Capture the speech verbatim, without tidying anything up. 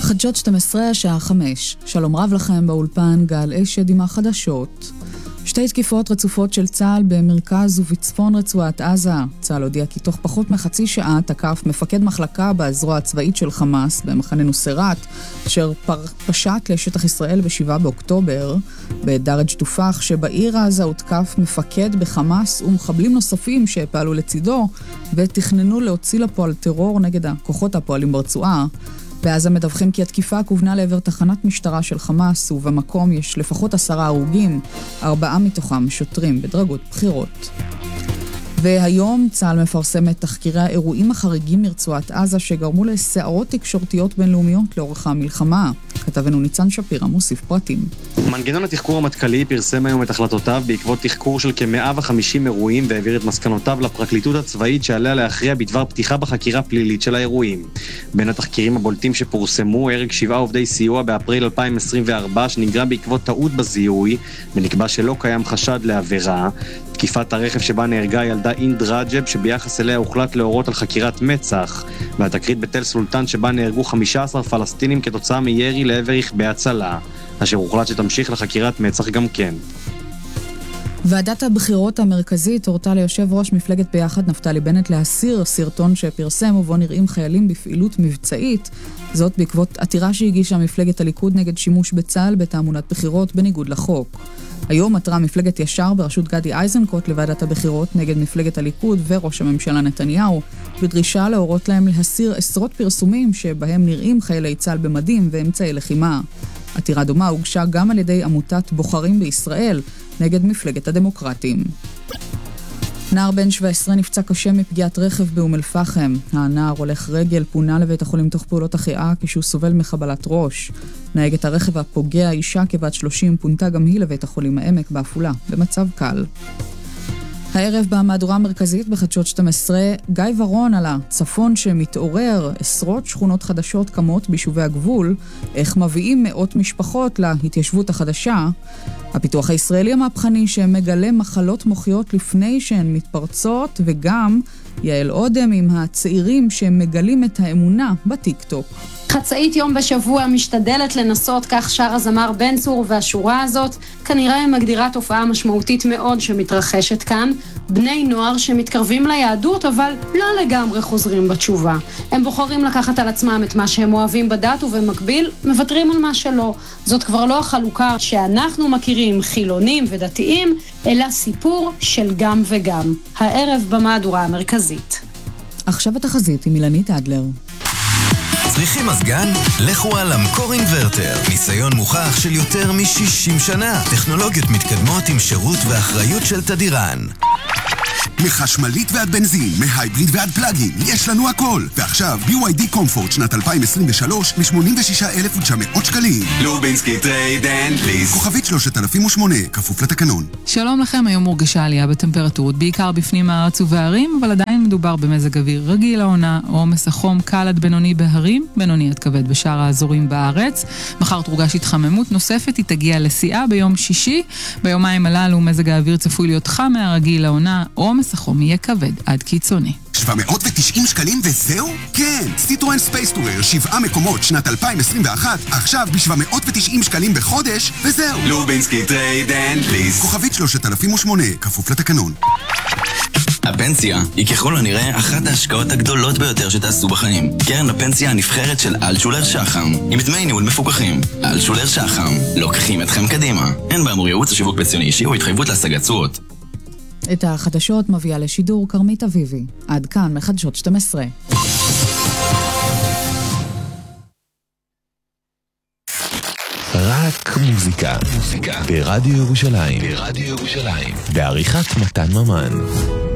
חדשות שתים עשרה, השעה חמש. שלום רב לכם באולפן, גל אשד עם החדשות. שתי תקיפות רצופות של צה"ל במרכז ובצפון רצועת עזה. צה"ל הודיע כי תוך פחות מחצי שעה תקף מפקד מחלקה בזרוע הצבאית של חמאס במחנה נוסרת, אשר פשט לשטח ישראל ב-שבעה באוקטובר. בדרג' תופח שבעיר עזה הותקף מפקד בחמאס ומחבלים נוספים שפעלו לצידו ותכננו להוציא לפועל טרור נגד הכוחות הפועלים ברצועה. בעזה מדווחים כי התקיפה כוונה לעבר תחנת משטרה של חמאס, ובמקום יש לפחות עשרה הרוגים, ארבעה מתוכם שוטרים בדרגות בחירות. והיום צה"ל מפרסם את תחקירי האירועים החריגים מרצועת עזה שגרמו לסערות תקשורתיות בינלאומיות לאורך המלחמה. כתבנו ניצן שפירא מוסיף פרטים. מנגנון התחקור המטכ"לי פרסם היום את החלטותיו בעקבות תחקור של כ-מאה וחמישים אירועים והעביר את מסקנותיו לפרקליטות הצבאית שעליה להכריע בדבר פתיחה בחקירה פלילית של האירועים. בין התחקירים הבולטים שפורסמו, הרג שבעה עובדי סיוע באפריל אלפיים עשרים וארבע שנגרם בעקבות טעות בזיהוי ונקבע שלא קיים חשד לעבירה. תקיפת הרכב שבה נהרגה ילדה אינד רג'ב שביחס אליה הוחלט להורות על חקירת מצח, והתקרית בתל סולטן שבה נהרגו חמישה עשר פלסטינים כתוצאה מירי לעבר רכבי הצלה, אשר הוחלט שתמשיך לחקירת מצח גם כן. ועדת הבחירות המרכזית הורתה ליושב ראש מפלגת ביחד נפתלי בנט להסיר סרטון שפרסם ובו נראים חיילים בפעילות מבצעית, זאת בעקבות עתירה שהגישה מפלגת הליכוד נגד שימוש בצה"ל בתעמולת בחירות בניגוד לחוק. היום עתרה מפלגת ישר בראשות גדי איזנקוט לוועדת הבחירות נגד מפלגת הליכוד וראש הממשלה נתניהו, בדרישה להורות להם להסיר עשרות פרסומים שבהם נראים חיילי צה"ל במדים ואמצעי לחימה. עתירה דומה הוגשה גם על ידי עמותת בוחרים בישראל נגד מפלגת הדמוקרטים. נער בן שבע עשרה נפצע קשה מפגיעת רכב באום אל פחם. הנער הולך רגל פונה לבית החולים תוך פעולות החייאה כשהוא סובל מחבלת ראש. נהגת הרכב הפוגע, אישה כבת שלושים, פונתה גם היא לבית החולים העמק בעפולה, במצב קל. הערב במהדורה המרכזית בחדשות שתים עשרה, גיא ורון על הצפון שמתעורר, עשרות שכונות חדשות קמות ביישובי הגבול, איך מביאים מאות משפחות להתיישבות החדשה, הפיתוח הישראלי המהפכני שמגלה מחלות מוחיות לפני שהן מתפרצות, וגם יעל אודם עם הצעירים שמגלים את האמונה בטיק-טוק. חצאית יום בשבוע משתדלת לנסות, כך שר הזמר בן צור, והשורה הזאת כנראה מגדירה תופעה משמעותית מאוד שמתרחשת כאן. בני נוער שמתקרבים ליהדות אבל לא לגמרי חוזרים בתשובה. הם בוחרים לקחת על עצמם את מה שהם אוהבים בדת ובמקביל מוותרים על מה שלא. זאת כבר לא החלוקה שאנחנו מכירים, חילונים ודתיים, אלא סיפור של גם וגם. הערב במהדורה המרכזית. עכשיו התחזית עם אילנית אדלר. צריכים מזגן? לכו על אמקור אינברטר. ניסיון מוכח של יותר מ-שישים שנה. טכנולוגיות מתקדמות עם שירות ואחריות של תדירן. מחשמלית ועד בנזין, מהייבריד ועד פלאגין, יש לנו הכל. ועכשיו בי וואי די קומפורט שנת אלפיים עשרים ושלוש ל-שמונים ושישה אלף ותשע מאות שקלים. לובינסקי טרייד אנד פליז. כוכבית שלושת אלפים ושמונה, כפוף לתקנון. שלום לכם, היום מורגשה עלייה בטמפרטורות, בעיקר בפנים הארץ ובהרים, אבל עדיין מדובר במזג אוויר רגיל העונה, עומס החום קל עד בינוני בהרים, בינוני עד כבד בשאר האזורים בארץ. מחר תורגש התחממות נוספת, היא תגיע לשיאה ביום שישי. ביומיים הללו מזג האוויר צפוי להיות חם מהרגיל העונה, עומס החום יהיה כבד עד קיצוני. שבע מאות ותשעים שקלים וזהו? כן, סיטרואן ספייס טורר, שבעה מקומות שנת אלפיים עשרים ואחת, עכשיו ב-שבע מאות ותשעים שקלים בחודש וזהו. לובינסקי טרייד אנד פליז. כוכבית שלושת אלפים ושמונה, כפוף לתקנון. הפנסיה היא ככל הנראה אחת ההשקעות הגדולות ביותר שתעשו בחיים. קרן הפנסיה הנבחרת של אלטשולר שחם, עם דמי ניהול מפוקחים. אלטשולר שחם, לוקחים אתכם קדימה. אין באמור ייעוץ לשיווק פנסיוני אישי או התחייבות להשגת תשואות. את החדשות מביאה לשידור כרמית אביבי. עד כאן מחדשות שתים עשרה. רק מוזיקה. מוזיקה. ברדיו ירושלים. ברדיו ירושלים. בעריכת מתן ממן.